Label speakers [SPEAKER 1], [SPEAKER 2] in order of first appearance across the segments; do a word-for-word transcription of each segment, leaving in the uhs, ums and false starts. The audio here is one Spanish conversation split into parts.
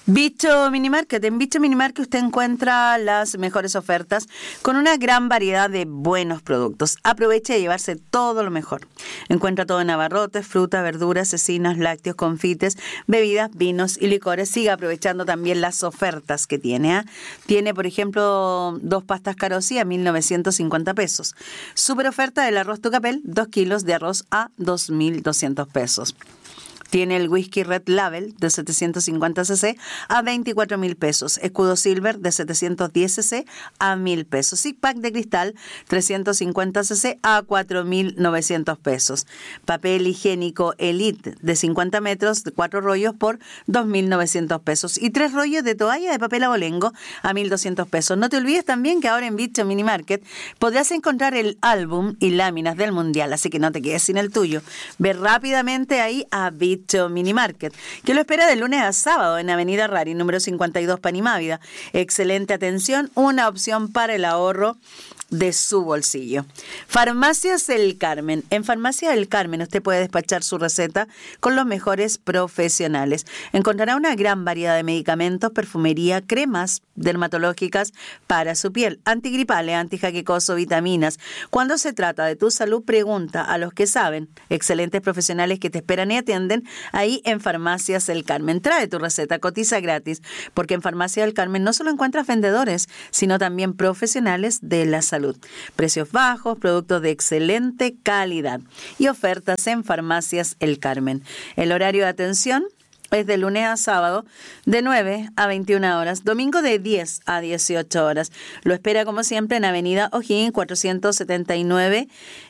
[SPEAKER 1] Bicho Mini Market. En Bicho Mini Market usted encuentra las mejores ofertas con una gran variedad de buenos productos. Aproveche de llevarse todo lo mejor. Encuentra todo en abarrotes, fruta, verduras, cecinas, lácteos, confites, bebidas, vinos y licores. Siga aprovechando también las ofertas que tiene. ¿eh? Tiene, por ejemplo, dos pastas Carossi a mil novecientos cincuenta pesos. Super oferta del arroz Tucapel, dos kilos de arroz a dos mil doscientos pesos. Tiene el whisky Red Label de setecientos cincuenta centilitros a veinticuatro mil pesos. Escudo Silver de setecientos diez centilitros a mil pesos. Six Pack de cristal trescientos cincuenta centilitros a cuatro mil novecientos pesos. Papel higiénico Elite de cincuenta metros, de cuatro rollos por dos mil novecientos pesos. Y tres rollos de toalla de papel abolengo a mil doscientos pesos. No te olvides también que ahora en Bicho Mini Market podrás encontrar el álbum y láminas del Mundial, así que no te quedes sin el tuyo. Ve rápidamente ahí a Bicho Mini Market, que lo espera de lunes a sábado en Avenida Rari, número cincuenta y dos, Panimávida. Excelente atención, una opción para el ahorro de su bolsillo. Farmacias El Carmen. En Farmacia El Carmen usted puede despachar su receta con los mejores profesionales. Encontrará una gran variedad de medicamentos, perfumería, cremas dermatológicas para su piel, antigripales, antijaquecoso, vitaminas. Cuando se trata de tu salud, pregunta a los que saben. Excelentes profesionales que te esperan y atienden ahí en Farmacias El Carmen. Trae tu receta, cotiza gratis, porque en Farmacia El Carmen no solo encuentras vendedores, sino también profesionales de la salud. Precios bajos, productos de excelente calidad y ofertas en Farmacias El Carmen. El horario de atención es de lunes a sábado de nueve a veintiuna horas, domingo de diez a dieciocho horas. Lo espera como siempre en Avenida O'Higgins cuatrocientos setenta y nueve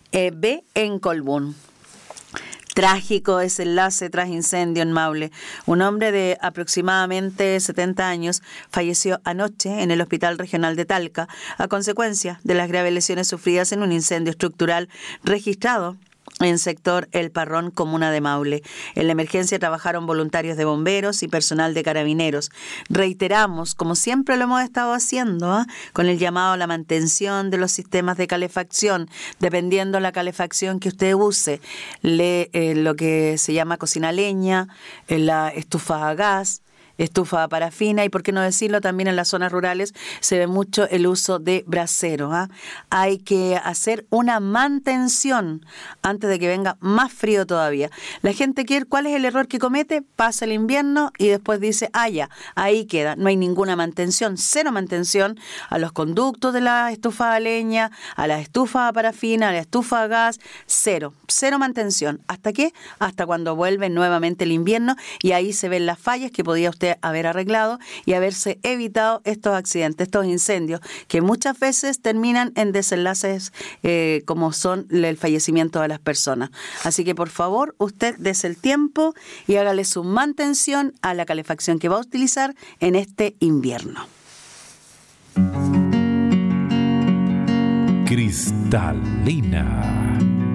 [SPEAKER 1] B en Colbún. Trágico desenlace tras incendio en Maule. Un hombre de aproximadamente setenta años falleció anoche en el Hospital Regional de Talca a consecuencia de las graves lesiones sufridas en un incendio estructural registrado en sector El Parrón, comuna de Maule. En la emergencia trabajaron voluntarios de bomberos y personal de carabineros. Reiteramos, como siempre lo hemos estado haciendo, ¿eh? con el llamado a la mantención de los sistemas de calefacción, dependiendo la calefacción que usted use, le, eh, lo que se llama cocina a leña, eh, la estufa a gas, estufa parafina y, por qué no decirlo, también en las zonas rurales se ve mucho el uso de brasero. ¿eh? Hay que hacer una mantención antes de que venga más frío todavía. La gente quiere, ¿cuál es el error que comete? Pasa el invierno y después dice, ah, ya, ahí queda. No hay ninguna mantención, cero mantención a los conductos de la estufa a leña, a la estufa parafina, a la estufa a gas, cero, cero mantención. ¿Hasta qué? Hasta cuando vuelve nuevamente el invierno y ahí se ven las fallas que podía usted haber arreglado y haberse evitado estos accidentes, estos incendios, que muchas veces terminan en desenlaces eh, como son el fallecimiento de las personas. Así que por favor, usted dese el tiempo y hágale su mantención a la calefacción que va a utilizar en este invierno.
[SPEAKER 2] Cristalina.